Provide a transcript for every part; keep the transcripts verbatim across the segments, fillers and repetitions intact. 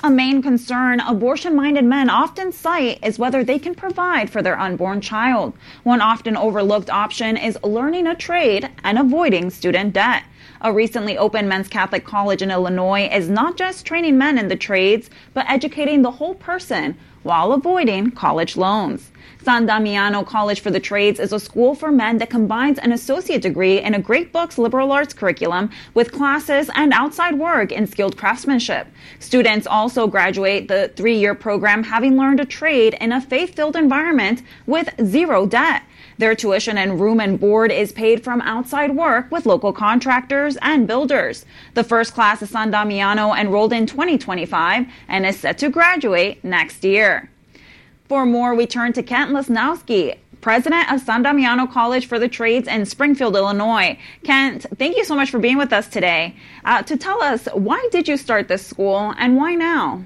A main concern abortion-minded men often cite is whether they can provide for their unborn child. One often overlooked option is learning a trade and avoiding student debt. A recently opened men's Catholic college in Illinois is not just training men in the trades, but educating the whole person while avoiding college loans. San Damiano College for the Trades is a school for men that combines an associate degree in a Great Books liberal arts curriculum with classes and outside work in skilled craftsmanship. Students also graduate the three-year program having learned a trade in a faith-filled environment with zero debt. Their tuition and room and board is paid from outside work with local contractors and builders. The first class of San Damiano enrolled in twenty twenty-five and is set to graduate next year. For more, we turn to Kent Lesnowski, president of San Damiano College for the Trades in Springfield, Illinois. Kent, thank you so much for being with us today. Uh, to tell us, why did you start this school and why now?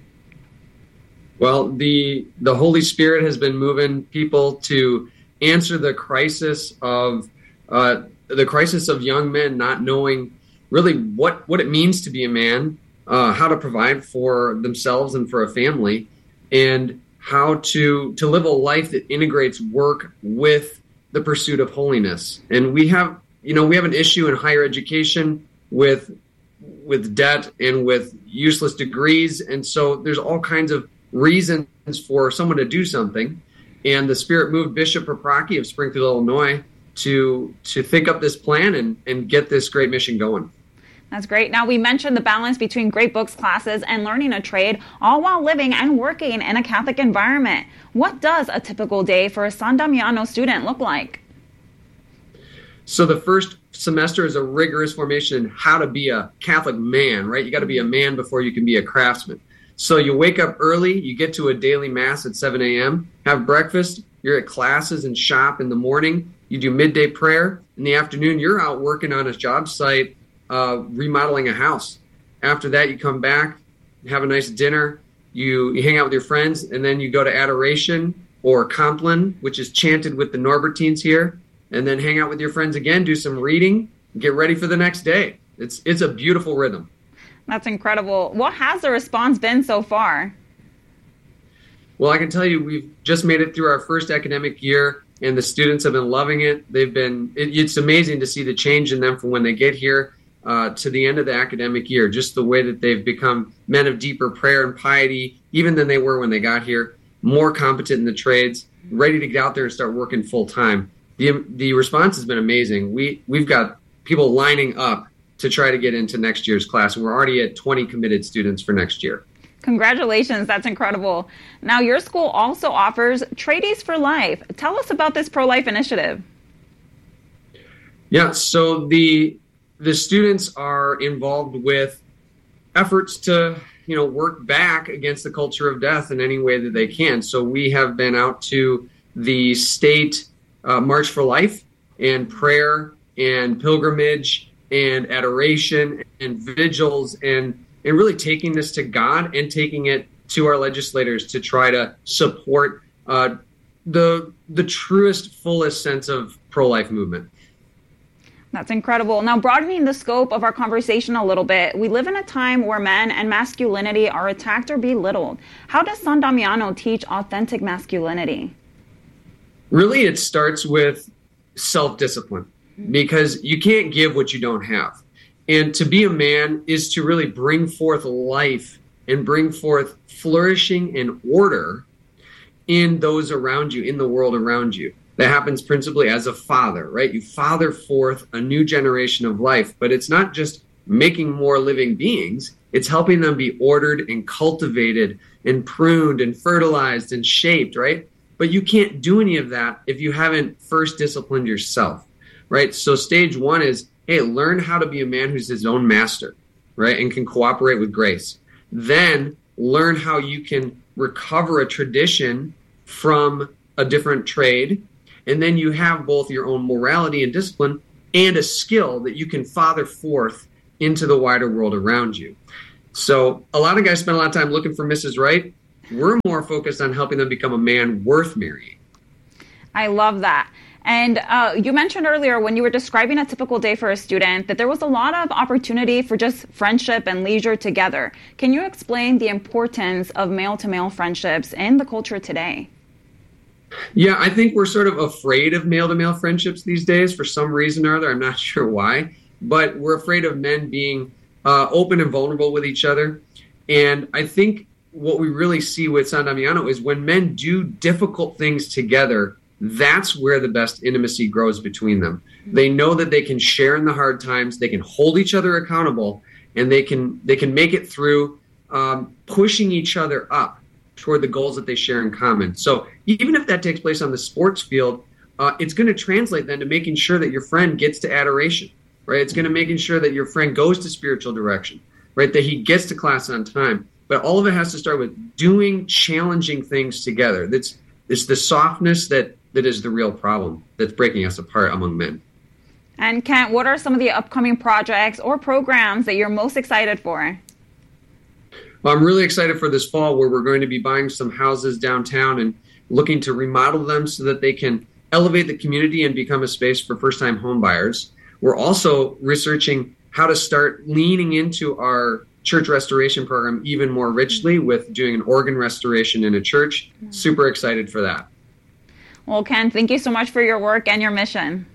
Well, the the Holy Spirit has been moving people to answer the crisis of uh, the crisis of young men not knowing really what, what it means to be a man, uh, how to provide for themselves and for a family, and how to to live a life that integrates work with the pursuit of holiness. And we have, you know, we have an issue in higher education with with debt and with useless degrees, and so there's all kinds of reasons for someone to do something. And the Spirit moved Bishop Paprocki of Springfield, Illinois, to to think up this plan and, and get this great mission going. That's great. Now, we mentioned the balance between Great Books classes and learning a trade, all while living and working in a Catholic environment. What does a typical day for a San Damiano student look like? So the first semester is a rigorous formation in how to be a Catholic man, right? You got to be a man before you can be a craftsman. So you wake up early, you get to a daily mass at seven a.m., have breakfast, you're at classes and shop in the morning, you do midday prayer. In the afternoon, you're out working on a job site, uh, remodeling a house. After that, you come back, have a nice dinner, you, you hang out with your friends, and then you go to adoration or Compline, which is chanted with the Norbertines here, and then hang out with your friends again, do some reading, get ready for the next day. It's it's a beautiful rhythm. That's incredible. What has the response been so far? Well, I can tell you we've just made it through our first academic year, and the students have been loving it. They've been, it, it's amazing to see the change in them from when they get here uh, to the end of the academic year, just the way that they've become men of deeper prayer and piety, even than they were when they got here, more competent in the trades, ready to get out there and start working full time. The, the response has been amazing. We, we've got people lining up to try to get into next year's class. And we're already at twenty committed students for next year. Congratulations. That's incredible. Now, your school also offers Tradies for Life. Tell us about this pro-life initiative. Yeah, so the the students are involved with efforts to, you know, work back against the culture of death in any way that they can. So we have been out to the state uh, March for Life and prayer and pilgrimage and adoration and vigils and and really taking this to God and taking it to our legislators to try to support uh, the the truest, fullest sense of pro-life movement. That's incredible. Now, broadening the scope of our conversation a little bit, we live in a time where men and masculinity are attacked or belittled. How does San Damiano teach authentic masculinity? Really, it starts with self-discipline. Because you can't give what you don't have. And to be a man is to really bring forth life and bring forth flourishing and order in those around you, in the world around you. That happens principally as a father, right? You father forth a new generation of life, but it's not just making more living beings. It's helping them be ordered and cultivated and pruned and fertilized and shaped, right? But you can't do any of that if you haven't first disciplined yourself. Right. So stage one is, hey, learn how to be a man who's his own master, right, and can cooperate with grace. Then learn how you can recover a tradition from a different trade. And then you have both your own morality and discipline and a skill that you can father forth into the wider world around you. So a lot of guys spend a lot of time looking for Missus Right. We're more focused on helping them become a man worth marrying. I love that. And uh, you mentioned earlier when you were describing a typical day for a student that there was a lot of opportunity for just friendship and leisure together. Can you explain the importance of male-to-male friendships in the culture today? Yeah, I think we're sort of afraid of male-to-male friendships these days for some reason or other. I'm not sure why, but we're afraid of men being uh, open and vulnerable with each other. And I think what we really see with San Damiano is when men do difficult things together, that's where the best intimacy grows between them. They know that they can share in the hard times, they can hold each other accountable, and they can they can make it through um, pushing each other up toward the goals that they share in common. So even if that takes place on the sports field, uh, it's going to translate then to making sure that your friend gets to adoration, right? It's going to making sure that your friend goes to spiritual direction, right? That he gets to class on time. But all of it has to start with doing challenging things together. That's it's the softness that that is the real problem that's breaking us apart among men. And Kent, what are some of the upcoming projects or programs that you're most excited for? Well, I'm really excited for this fall where we're going to be buying some houses downtown and looking to remodel them so that they can elevate the community and become a space for first-time home buyers. We're also researching how to start leaning into our church restoration program even more richly with doing an organ restoration in a church. Super excited for that. Well, Ken, thank you so much for your work and your mission.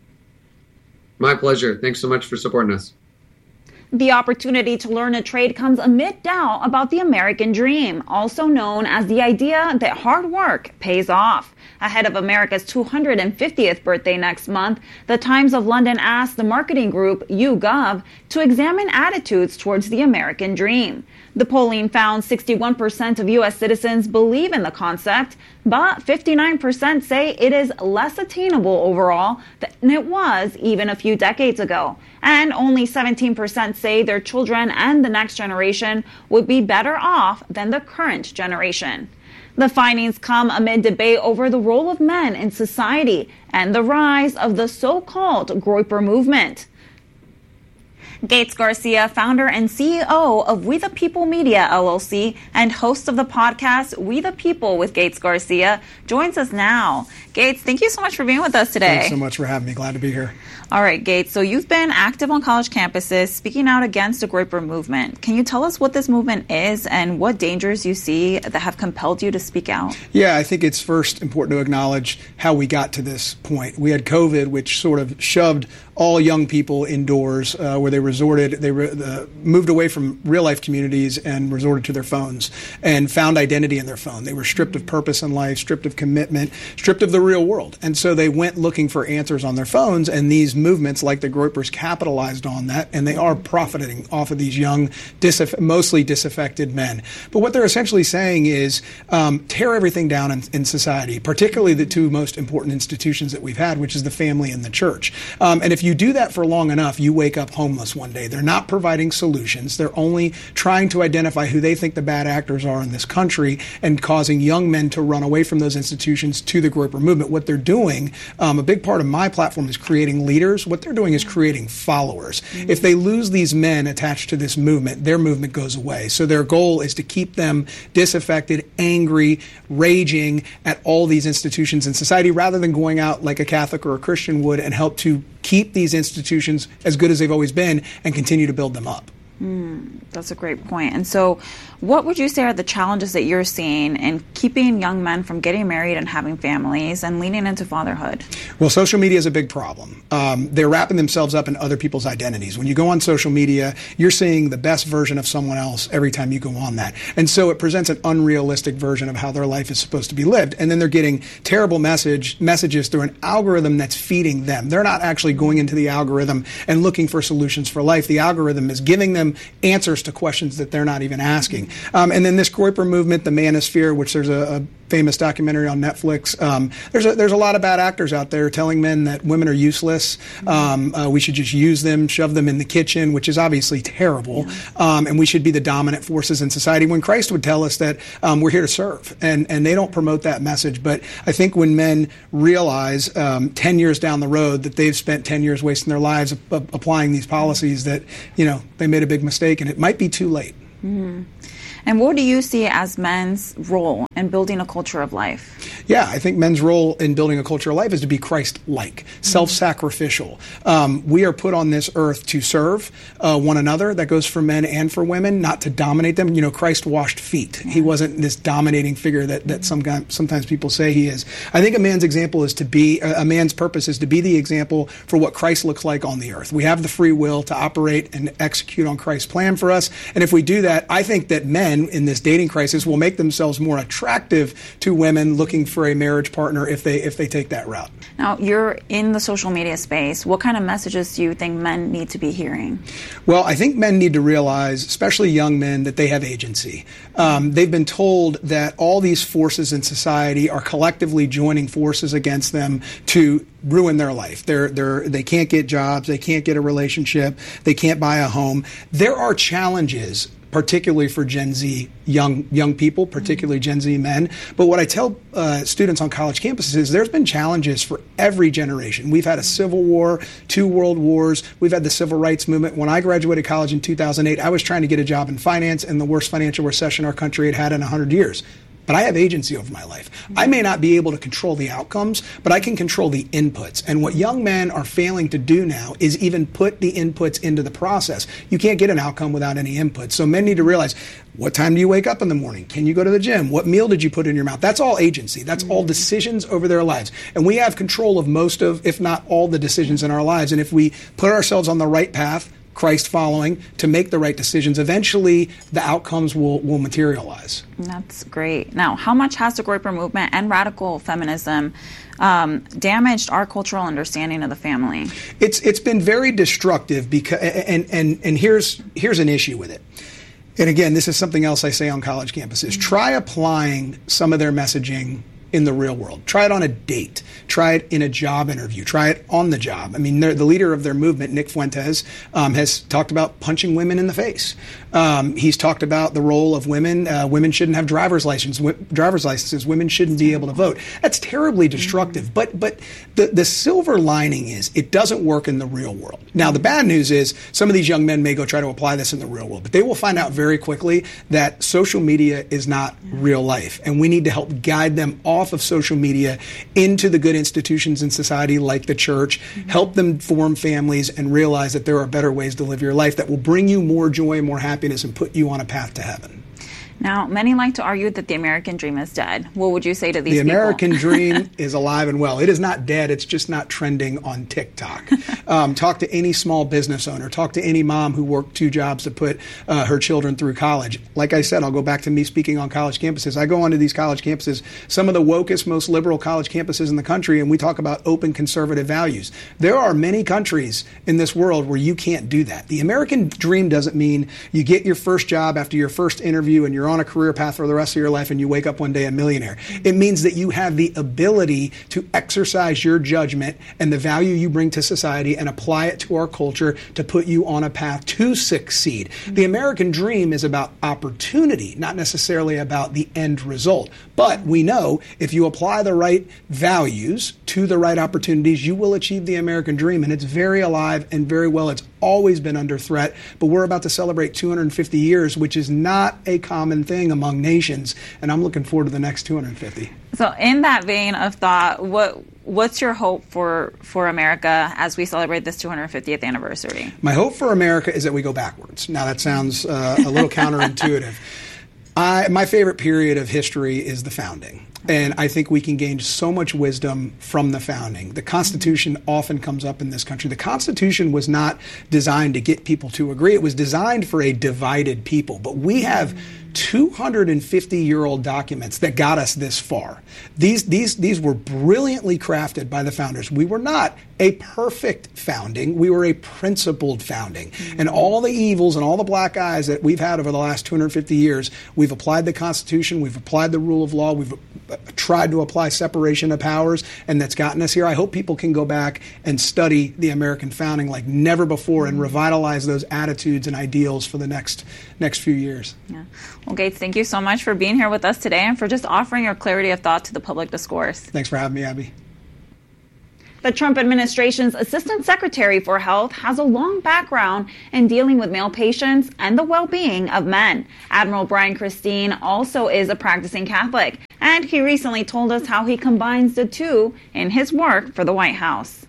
My pleasure. Thanks so much for supporting us. The opportunity to learn a trade comes amid doubt about the American dream, also known as the idea that hard work pays off. Ahead of America's two hundred fiftieth birthday next month, the Times of London asked the marketing group YouGov to examine attitudes towards the American dream. The polling found sixty-one percent of U S citizens believe in the concept, but fifty-nine percent say it is less attainable overall than it was even a few decades ago. And only seventeen percent say their children and the next generation would be better off than the current generation. The findings come amid debate over the role of men in society and the rise of the so-called Groyper movement. Gates Garcia, founder and C E O of We the People Media, L L C, and host of the podcast We the People with Gates Garcia, joins us now. Gates, thank you so much for being with us today. Thanks so much for having me. Glad to be here. All right, Gates, so you've been active on college campuses speaking out against the Groyper movement. Can you tell us what this movement is and what dangers you see that have compelled you to speak out? Yeah, I think it's first important to acknowledge how we got to this point. We had COVID, which sort of shoved all young people indoors, uh, where they resorted, they re- uh, moved away from real-life communities and resorted to their phones and found identity in their phone. They were stripped of purpose in life, stripped of commitment, stripped of the real world. And so they went looking for answers on their phones, and these movements like the Groypers capitalized on that, and they are profiting off of these young, disaff- mostly disaffected men. But what they're essentially saying is um, tear everything down in, in society, particularly the two most important institutions that we've had, which is the family and the church. Um, and if you do that for long enough, you wake up homeless one day. They're not providing solutions. They're only trying to identify who they think the bad actors are in this country and causing young men to run away from those institutions to the Groyper movement. What they're doing, um, a big part of my platform is creating leaders. What they're doing is creating followers. Mm-hmm. If they lose these men attached to this movement, their movement goes away. So their goal is to keep them disaffected, angry, raging at all these institutions in society rather than going out like a Catholic or a Christian would and help to keep these institutions as good as they've always been and continue to build them up. Mm, that's a great point. And so what would you say are the challenges that you're seeing in keeping young men from getting married and having families and leaning into fatherhood? Well, social media is a big problem. Um, they're wrapping themselves up in other people's identities. When you go on social media, you're seeing the best version of someone else every time you go on that. And so it presents an unrealistic version of how their life is supposed to be lived. And then they're getting terrible message messages through an algorithm that's feeding them. They're not actually going into the algorithm and looking for solutions for life. The algorithm is giving them answers to questions that they're not even asking. Um, and then this Groyper movement, the Manosphere, which there's a, a famous documentary on Netflix. Um, there's a, there's a lot of bad actors out there telling men that women are useless. Um, uh, we should just use them, shove them in the kitchen, which is obviously terrible. Um, and we should be the dominant forces in society when Christ would tell us that um, we're here to serve. And, and they don't promote that message. But I think when men realize um, ten years down the road that they've spent ten years wasting their lives a- a- applying these policies that, you know, they made a big mistake and it might be too late. Mm-hmm. And what do you see as men's role in building a culture of life? Yeah, I think men's role in building a culture of life is to be Christ-like, mm-hmm. self-sacrificial. Um, we are put on this earth to serve uh, one another. That goes for men and for women, not to dominate them. You know, Christ washed feet. Yeah. He wasn't this dominating figure that, that some guy, sometimes people say he is. I think a man's example is to be, a man's purpose is to be the example for what Christ looks like on the earth. We have the free will to operate and execute on Christ's plan for us. And if we do that, I think that men in this dating crisis will make themselves more attractive to women looking for a marriage partner if they if they take that route. Now, you're in the social media space. What kind of messages do you think men need to be hearing? Well, I think men need to realize, especially young men, that they have agency. Um, they've been told that all these forces in society are collectively joining forces against them to ruin their life. They're, they're, they can't get jobs. They can't get a relationship. They can't buy a home. There are challenges, particularly for Gen Z young young people, particularly Gen Z men. But what I tell uh, students on college campuses is there's been challenges for every generation. We've had a civil war, two world wars. We've had the civil rights movement. When I graduated college in two thousand eight, I was trying to get a job in finance in the worst financial recession our country had had in one hundred years. But I have agency over my life. I may not be able to control the outcomes, but I can control the inputs. And what young men are failing to do now is even put the inputs into the process. You can't get an outcome without any input. So men need to realize, what time do you wake up in the morning? Can you go to the gym? What meal did you put in your mouth? That's all agency. That's all decisions over their lives. And we have control of most of, if not all, the decisions in our lives. And if we put ourselves on the right path, Christ following, to make the right decisions, eventually the outcomes will, will materialize. That's great. Now, how much has the Groyper movement and radical feminism um, damaged our cultural understanding of the family? It's it's been very destructive because, and and and here's here's an issue with it. And again, this is something else I say on college campuses. Mm-hmm. Try applying some of their messaging in the real world. Try it on a date. Try it in a job interview. Try it on the job. I mean, the leader of their movement, Nick Fuentes, um, has talked about punching women in the face. Um, he's talked about the role of women. Uh, women shouldn't have driver's licenses. W- driver's licenses. Women shouldn't be able to vote. That's terribly destructive. But but the the silver lining is it doesn't work in the real world. Now, the bad news is some of these young men may go try to apply this in the real world, but they will find out very quickly that social media is not real life, and we need to help guide them off of social media into the good institutions in society like the church, mm-hmm. help them form families and realize that there are better ways to live your life that will bring you more joy, more happiness, and put you on a path to heaven. Now, many like to argue that the American dream is dead. What would you say to these people? The American people? dream is alive and well. It is not dead. It's just not trending on TikTok. Um, talk to any small business owner. Talk to any mom who worked two jobs to put uh, her children through college. Like I said, I'll go back to me speaking on college campuses. I go onto these college campuses, some of the wokest, most liberal college campuses in the country, and we talk about open conservative values. There are many countries in this world where you can't do that. The American dream doesn't mean you get your first job after your first interview and you're on a career path for the rest of your life and you wake up one day a millionaire. It means that you have the ability to exercise your judgment and the value you bring to society and apply it to our culture to put you on a path to succeed. The American dream is about opportunity, not necessarily about the end result. But we know if you apply the right values to the right opportunities, you will achieve the American dream. And it's very alive and very well. It's always been under threat, but we're about to celebrate two hundred fifty years, which is not a common thing among nations, and I'm looking forward to the next two hundred fifty. So in that vein of thought, what what's your hope for, for America as we celebrate this two hundred fiftieth anniversary? My hope for America is that we go backwards. Now that sounds uh, a little counterintuitive. I, my favorite period of history is the founding. And I think we can gain so much wisdom from the founding. The Constitution often comes up in this country. The Constitution was not designed to get people to agree. It was designed for a divided people. But we have two hundred fifty year old documents that got us this far. These, these, these were brilliantly crafted by the founders. We were not a perfect founding. We were a principled founding. Mm-hmm. And all the evils and all the black eyes that we've had over the last two hundred fifty years, we've applied the Constitution, we've applied the rule of law, we've tried to apply separation of powers, and that's gotten us here. I hope people can go back and study the American founding like never before and revitalize those attitudes and ideals for the next next few years. Yeah. Well, Gates, thank you so much for being here with us today and for just offering your clarity of thought to the public discourse. Thanks for having me, Abby. The Trump administration's Assistant Secretary for Health has a long background in dealing with male patients and the well-being of men. Admiral Brian Christine also is a practicing Catholic, and he recently told us how he combines the two in his work for the White House.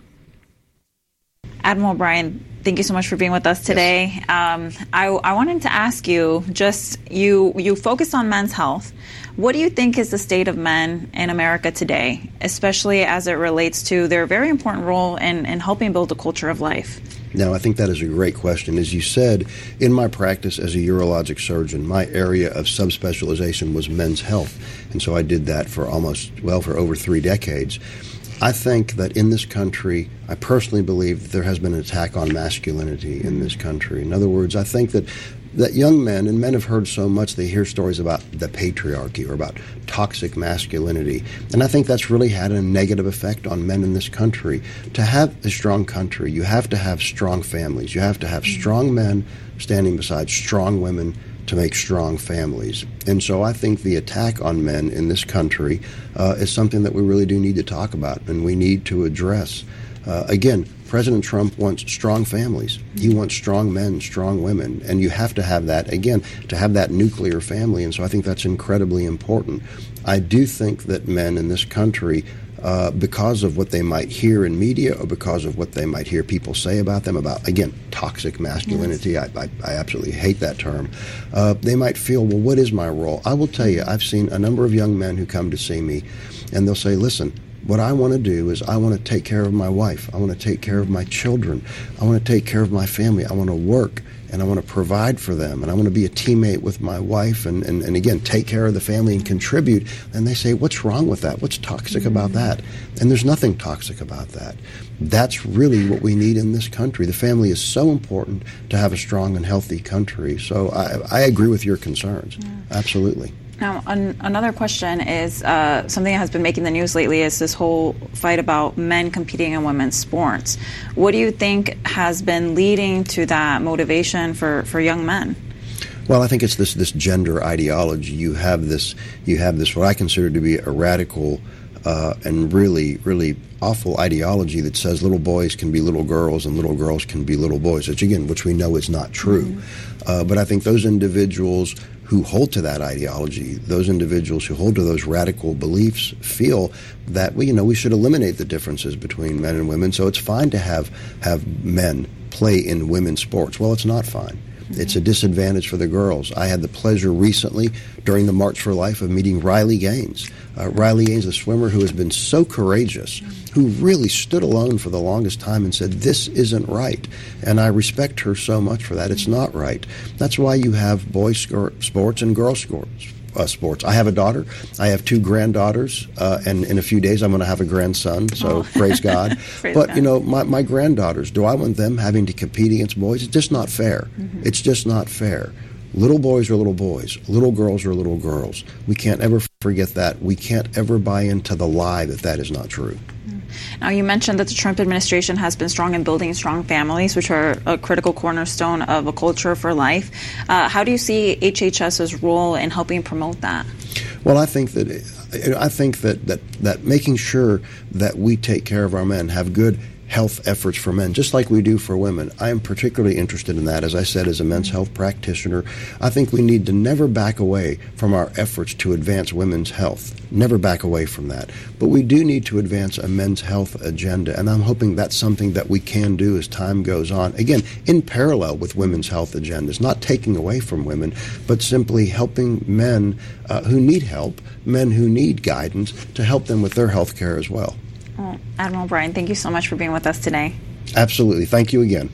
Admiral Brian, thank you so much for being with us today. Yes. Um, I, I wanted to ask you, just you, you focus on men's health. What do you think is the state of men in America today, especially as it relates to their very important role in, in helping build a culture of life? No, I think that is a great question. As you said, in my practice as a urologic surgeon, my area of subspecialization was men's health. And so I did that for almost, well, for over three decades. I think that in this country, I personally believe that there has been an attack on masculinity in this country. In other words, I think that that young men, and men have heard so much, they hear stories about the patriarchy or about toxic masculinity. And I think that's really had a negative effect on men in this country. To have a strong country, you have to have strong families. You have to have strong men standing beside strong women to make strong families. And so I think the attack on men in this country uh, is something that we really do need to talk about and we need to address. Uh, again, President Trump wants strong families. He wants strong men, strong women, and you have to have that, again, to have that nuclear family, and so I think that's incredibly important. I do think that men in this country, uh, because of what they might hear in media or because of what they might hear people say about them, about, again, toxic masculinity, yes. I, I, I absolutely hate that term, uh, they might feel, well, what is my role? I will tell you, I've seen a number of young men who come to see me, and they'll say, listen, what I want to do is I want to take care of my wife. I want to take care of my children. I want to take care of my family. I want to work and I want to provide for them. And I want to be a teammate with my wife and, and, and again, take care of the family and contribute. And they say, what's wrong with that? What's toxic about that? And there's nothing toxic about that. That's really what we need in this country. The family is so important to have a strong and healthy country. So I, I agree with your concerns. Yeah. Absolutely. Now, an, another question is uh, something that has been making the news lately is this whole fight about men competing in women's sports. What do you think has been leading to that motivation for, for young men? Well, I think it's this this gender ideology. You have this, you have this what I consider to be a radical uh, and really, really awful ideology that says little boys can be little girls and little girls can be little boys, which again, which we know is not true. Mm-hmm. Uh, but I think those individuals who hold to that ideology, those individuals who hold to those radical beliefs feel that we, you know, we should eliminate the differences between men and women. So it's fine to have have men play in women's sports. Well, it's not fine. It's a disadvantage for the girls. I had the pleasure recently during the March for Life of meeting Riley Gaines. Uh, Riley Gaines, a swimmer who has been so courageous, who really stood alone for the longest time and said, this isn't right. And I respect her so much for that. It's not right. That's why you have boys sports and girls sports. Uh, sports. I have a daughter. I have two granddaughters, uh, and in a few days I'm going to have a grandson, so oh. praise God. praise but, God. you know, my, my granddaughters, do I want them having to compete against boys? It's just not fair. Mm-hmm. It's just not fair. Little boys are little boys. Little girls are little girls. We can't ever forget that. We can't ever buy into the lie that that is not true. Now, you mentioned that the Trump administration has been strong in building strong families, which are a critical cornerstone of a culture for life. Uh, how do you see H H S's role in helping promote that? Well, I think that I think that, that, that making sure that we take care of our men, have good health efforts for men, just like we do for women. I am particularly interested in that. As I said, as a men's health practitioner, I think we need to never back away from our efforts to advance women's health. Never back away from that. But we do need to advance a men's health agenda, and I'm hoping that's something that we can do as time goes on. Again, in parallel with women's health agendas, not taking away from women, but simply helping men uh, who need help, men who need guidance, to help them with their health care as well. Well, Admiral Brian, thank you so much for being with us today. Absolutely. Thank you again.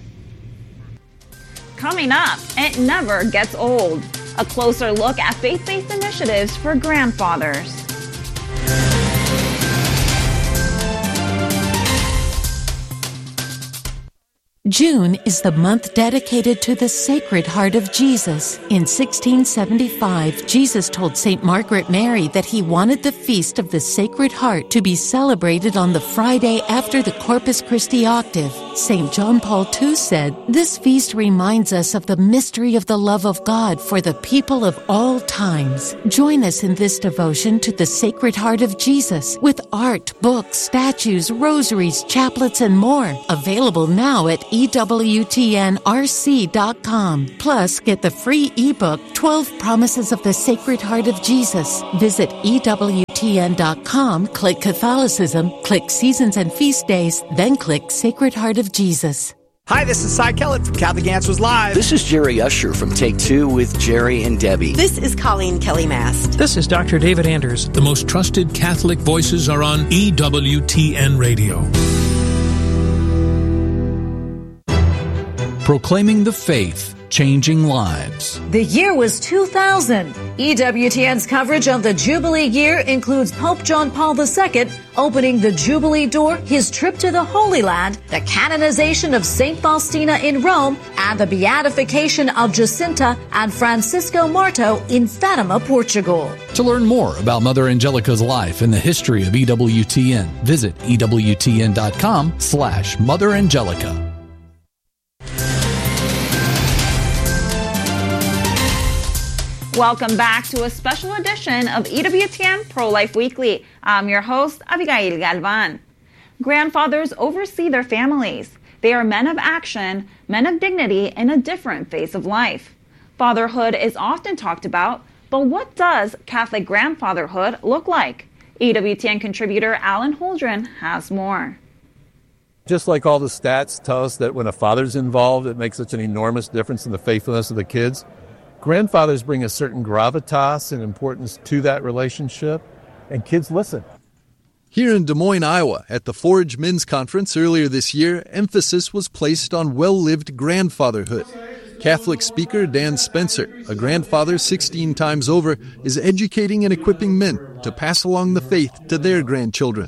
Coming up, it never gets old. A closer look at faith-based initiatives for grandfathers. June is the month dedicated to the Sacred Heart of Jesus. In sixteen seventy-five, Jesus told Saint Margaret Mary that he wanted the Feast of the Sacred Heart to be celebrated on the Friday after the Corpus Christi octave. Saint John Paul the Second said, "This feast reminds us of the mystery of the love of God for the people of all times." Join us in this devotion to the Sacred Heart of Jesus with art, books, statues, rosaries, chaplets, and more. Available now at E W T N R C dot com. Plus, get the free ebook, twelve Promises of the Sacred Heart of Jesus. Visit E W T N dot com, click Catholicism, click Seasons and Feast Days, then click Sacred Heart of Jesus. Hi, this is Cy Kellett from Catholic Answers Live. This is Jerry Usher from Take Two with Jerry and Debbie. This is Colleen Kelly Mast. This is Doctor David Anders. The most trusted Catholic voices are on E W T N Radio. Proclaiming the faith, changing lives. The year was two thousand. E W T N's coverage of the Jubilee year includes Pope John Paul the Second opening the Jubilee door, his trip to the Holy Land, the canonization of Saint Faustina in Rome, and the beatification of Jacinta and Francisco Marto in Fatima, Portugal. To learn more about Mother Angelica's life and the history of E W T N, visit E W T N dot com slash Mother Angelica. Welcome back to a special edition of E W T N Pro-Life Weekly. I'm your host, Abigail Galvan. Grandfathers oversee their families. They are men of action, men of dignity in a different phase of life. Fatherhood is often talked about, but what does Catholic grandfatherhood look like? E W T N contributor Alan Holdren has more. Just like all the stats tell us that when a father's involved, it makes such an enormous difference in the faithfulness of the kids. Grandfathers bring a certain gravitas and importance to that relationship, and kids listen. Here in Des Moines, Iowa, at the Forge Men's Conference earlier this year, emphasis was placed on well-lived grandfatherhood. Catholic speaker Dan Spencer, a grandfather sixteen times over, is educating and equipping men to pass along the faith to their grandchildren.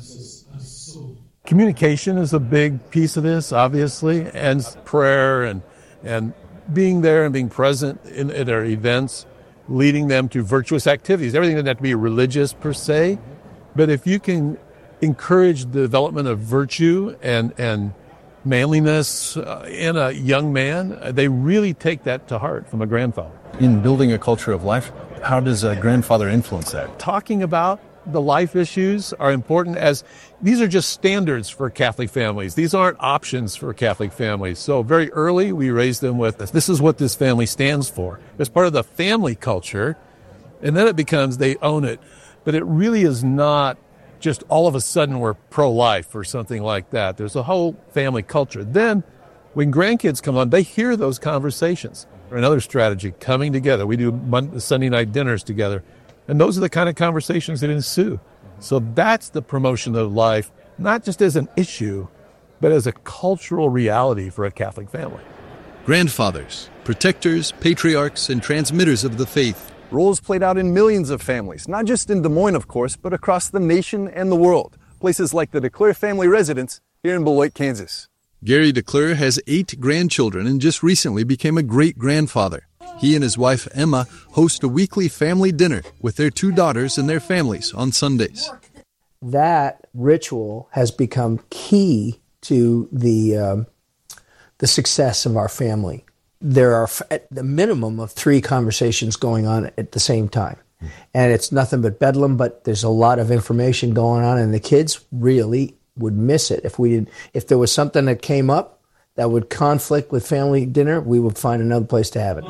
Communication is a big piece of this, obviously, and prayer and and being there and being present in, at our events, leading them to virtuous activities. Everything doesn't have to be religious per se, but if you can encourage the development of virtue and, and manliness uh, in a young man, uh, they really take that to heart from a grandfather. In building a culture of life, how does a grandfather influence that? Talking about the life issues are important, as these are just standards for Catholic families. These aren't options for Catholic families. So very early, we raise them with this. This is what this family stands for. It's part of the family culture, and then it becomes they own it. But it really is not just all of a sudden we're pro-life or something like that. There's a whole family culture. Then when grandkids come on, they hear those conversations. Another strategy, coming together. We do Monday, Sunday night dinners together. And those are the kind of conversations that ensue. So that's the promotion of life, not just as an issue, but as a cultural reality for a Catholic family. Grandfathers, protectors, patriarchs, and transmitters of the faith. Roles played out in millions of families, not just in Des Moines, of course, but across the nation and the world. Places like the DeClure family residence here in Beloit, Kansas. Gary DeClure has eight grandchildren and just recently became a great-grandfather. He and his wife, Emma, host a weekly family dinner with their two daughters and their families on Sundays. That ritual has become key to the um, the success of our family. There are at the minimum of three conversations going on at the same time. And it's nothing but bedlam, but there's a lot of information going on, and the kids really would miss it. If we did, if there was something that came up that would conflict with family dinner, we would find another place to have it.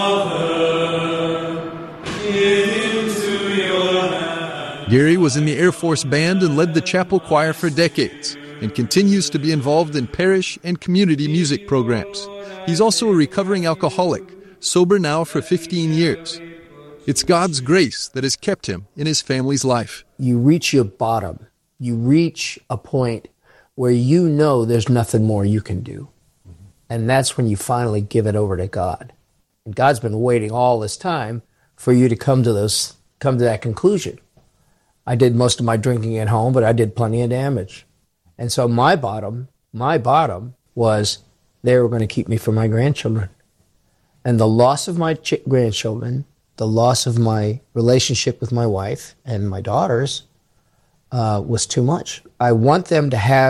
Gary was in the Air Force Band and led the chapel choir for decades and continues to be involved in parish and community music programs. He's also a recovering alcoholic, sober now for fifteen years. It's God's grace that has kept him in his family's life. You reach your bottom. You reach a point where you know there's nothing more you can do. And that's when you finally give it over to God. And God's been waiting all this time for you to come to those, come to that conclusion. I did most of my drinking at home, but I did plenty of damage. And so my bottom, my bottom was they were going to keep me from my grandchildren. And the loss of my ch- grandchildren, the loss of my relationship with my wife and my daughters, Uh, was too much. I want them to have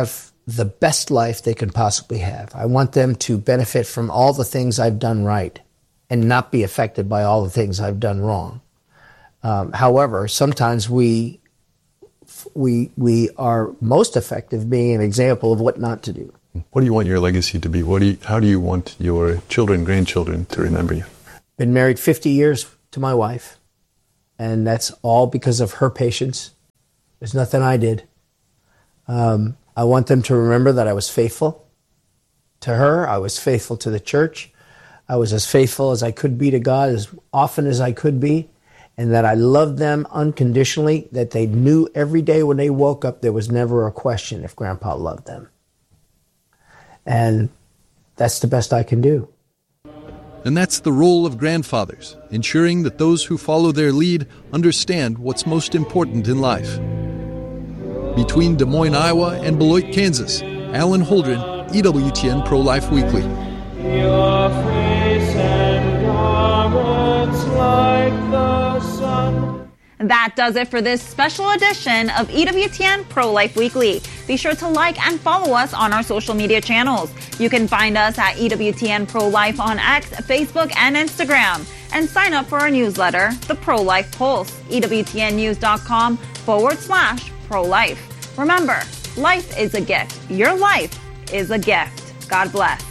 the best life they can possibly have. I want them to benefit from all the things I've done right and not be affected by all the things I've done wrong. Um, however, sometimes we we we are most effective being an example of what not to do. What do you want your legacy to be? What do you, how do you want your children, grandchildren to remember you? Been married fifty years to my wife, and that's all because of her patience. There's nothing I did. Um, I want them to remember that I was faithful to her. I was faithful to the church. I was as faithful as I could be to God as often as I could be, and that I loved them unconditionally, that they knew every day when they woke up there was never a question if Grandpa loved them. And that's the best I can do. And that's the role of grandfathers, ensuring that those who follow their lead understand what's most important in life. Between Des Moines, Iowa and Beloit, Kansas, Alan Holdren, E W T N Pro-Life Weekly. Your face and garments like the sun. That does it for this special edition of E W T N Pro-Life Weekly. Be sure to like and follow us on our social media channels. You can find us at E W T N Pro-Life on X, Facebook, and Instagram. And sign up for our newsletter, The Pro-Life Pulse, E W T N news dot com forward slash pro-life. Remember, life is a gift. Your life is a gift. God bless.